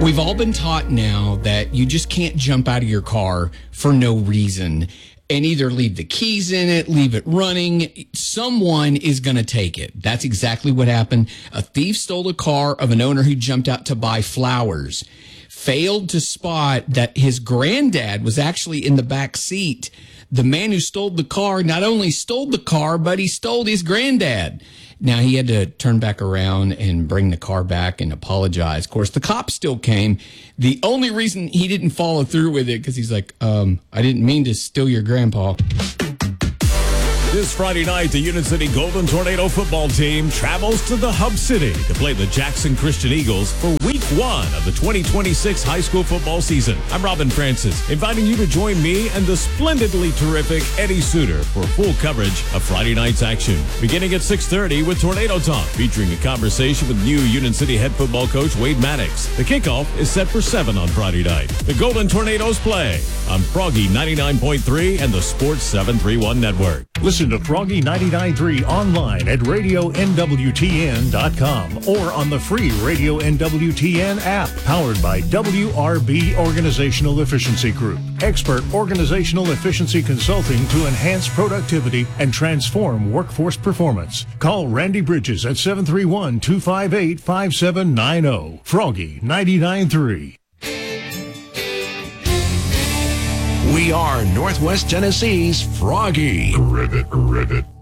We've all been taught now that you just can't jump out of your car for no reason and either leave the keys in it, leave it running. Someone is going to take it. That's exactly what happened. A thief stole a car of an owner who jumped out to buy flowers, failed to spot that his granddad was actually in the back seat. The man who stole the car not only stole the car, but he stole his granddad. Now, he had to turn back around and bring the car back and apologize. Of course, the cops still came. The only reason he didn't follow through with it, because he's like, I didn't mean to steal your grandpa. This Friday night, the Union City Golden Tornado football team travels to the Hub City to play the Jackson Christian Eagles for Week 1 of the 2026 high school football season. I'm Robin Francis, inviting you to join me and the splendidly terrific Eddie Suter for full coverage of Friday night's action. Beginning at 6:30 with Tornado Talk, featuring a conversation with new Union City head football coach Wade Maddox. The kickoff is set for 7 on Friday night. The Golden Tornadoes play on Froggy 99.3 and the Sports 731 Network. Listen to Froggy 99.3 online at RadioNWTN.com or on the free Radio NWTN app, powered by WRB Organizational Efficiency Group. Expert organizational efficiency consulting to enhance productivity and transform workforce performance. Call Randy Bridges at 731-258-5790. Froggy 99.3. We are Northwest Tennessee's Froggy. Rivet.